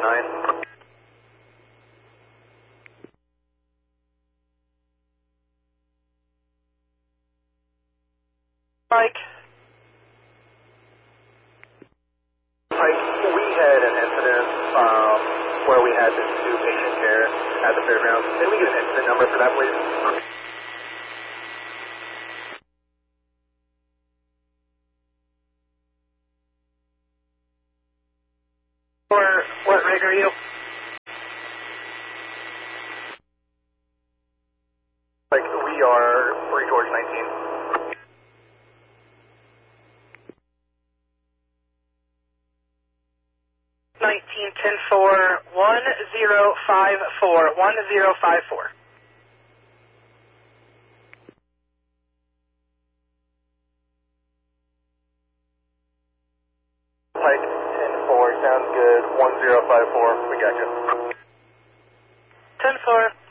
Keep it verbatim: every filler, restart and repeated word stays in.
nine. Mike. Mike, we had an incident um, where we had to do patient care at the fairgrounds. Can we get an incident number for that, please? Or what rig are you? Like, we are three George nineteen. nineteen ten four one zero five four one zero five four. Pike ten four, sounds good. one zero five four, we got you. ten four.